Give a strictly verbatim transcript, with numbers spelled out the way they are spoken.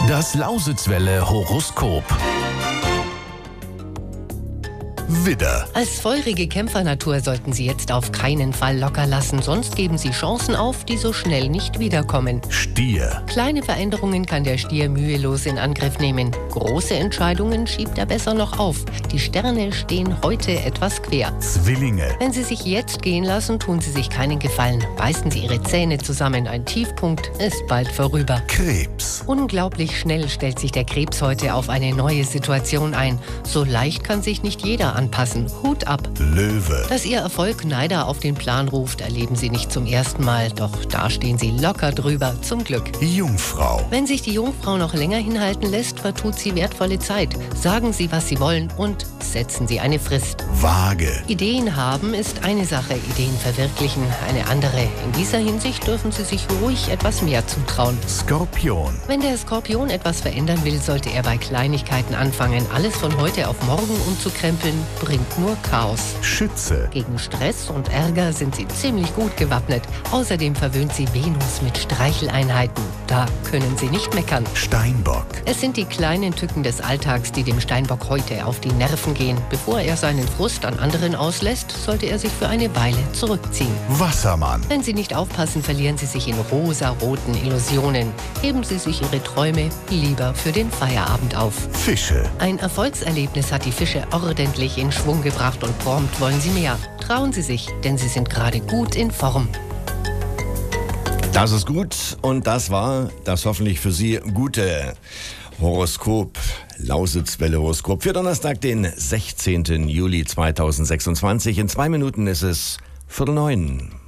Das Lausitzwelle Horoskop. Widder. Als feurige Kämpfernatur sollten Sie jetzt auf keinen Fall locker lassen, sonst geben Sie Chancen auf, die so schnell nicht wiederkommen. Stier. Kleine Veränderungen kann der Stier mühelos in Angriff nehmen. Große Entscheidungen schiebt er besser noch auf. Die Sterne stehen heute etwas quer. Zwillinge. Wenn Sie sich jetzt gehen lassen, tun Sie sich keinen Gefallen. Beißen Sie Ihre Zähne zusammen. Ein Tiefpunkt ist bald vorüber. Krebs. Unglaublich schnell stellt sich der Krebs heute auf eine neue Situation ein. So leicht kann sich nicht jeder anpassen. Hut ab. Löwe. Dass Ihr Erfolg Neider auf den Plan ruft, erleben Sie nicht zum ersten Mal. Doch da stehen Sie locker drüber, zum Glück. Jungfrau. Wenn sich die Jungfrau noch länger hinhalten lässt, vertut sie wertvolle Zeit. Sagen Sie, was Sie wollen und setzen Sie eine Frist. Waage. Ideen haben ist eine Sache, Ideen verwirklichen eine andere. In dieser Hinsicht dürfen Sie sich ruhig etwas mehr zutrauen. Skorpion. Wenn der Skorpion etwas verändern will, sollte er bei Kleinigkeiten anfangen. Alles von heute auf morgen umzukrempeln, bringt nur Chaos. Schütze. Gegen Stress und Ärger sind Sie ziemlich gut gewappnet. Außerdem verwöhnt Sie Venus mit Streicheleinheiten. Da können Sie nicht meckern. Steinbock. Es sind die kleinen Tücken des Alltags, die dem Steinbock heute auf die Nerven gehen. Bevor er seinen Frust an anderen auslässt, sollte er sich für eine Weile zurückziehen. Wassermann. Wenn Sie nicht aufpassen, verlieren Sie sich in rosa-roten Illusionen. Heben Sie sich Ihre Träume lieber für den Feierabend auf. Fische. Ein Erfolgserlebnis hat die Fische ordentlich in Schwung gebracht und prompt wollen Sie mehr. Trauen Sie sich, denn Sie sind gerade gut in Form. Das ist gut und das war das hoffentlich für Sie gute Horoskop, Lausitzwelle Horoskop für Donnerstag, den sechzehnten Juli zweitausendsechsundzwanzig. In zwei Minuten ist es Viertel neun.